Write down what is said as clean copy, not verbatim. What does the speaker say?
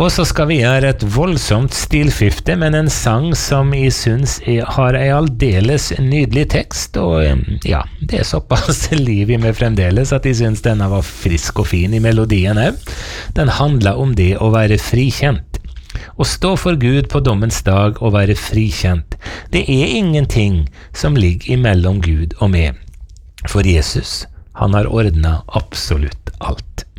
Og så skal vi gjøre et voldsomt stilskifte, men en sang som jeg synes har en aldeles nydelig tekst, og ja, det er såpass liv i meg fremdeles at jeg synes denne var frisk og fin i melodien også. Den handler om det å være frikjent. Å stå for Gud på dommens dag og være frikjent. Det er ingenting som ligger imellom Gud og meg. For Jesus, han har ordnet absolutt alt.